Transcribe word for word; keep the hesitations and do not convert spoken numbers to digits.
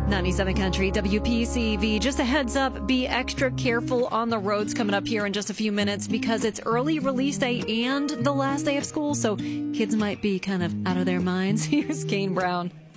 ninety-seven Country, W P C V. Just a heads up, be extra careful on the roads coming up here in just a few minutes because it's early release day and the last day of school, so kids might be kind of out of their minds. Here's Kane Brown.